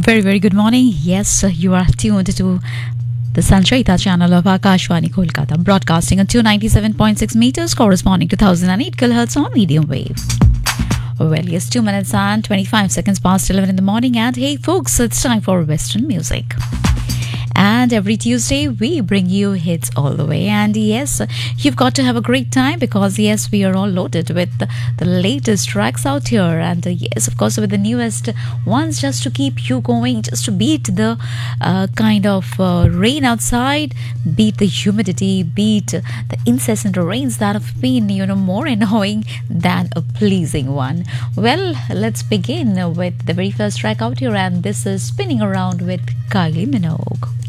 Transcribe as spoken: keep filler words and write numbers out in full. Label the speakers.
Speaker 1: Very, very good morning. Yes, you are tuned to the Sanchita channel of Akashvani Kolkata, broadcasting on two ninety-seven point six meters, corresponding to one thousand eight kilohertz on medium wave. Well, yes, two minutes and twenty-five seconds past eleven in the morning. And hey, folks, it's time for Western music. And every Tuesday, we bring you hits all the way. And yes, you've got to have a great time because, yes, we are all loaded with the, the latest tracks out here. And uh, yes, of course, with the newest ones just to keep you going, just to beat the uh, kind of uh, rain outside, beat the humidity, beat the incessant rains that have been, you know, more annoying than a pleasing one. Well, let's begin with the very first track out here. And this is Spinning Around with Kylie Minogue.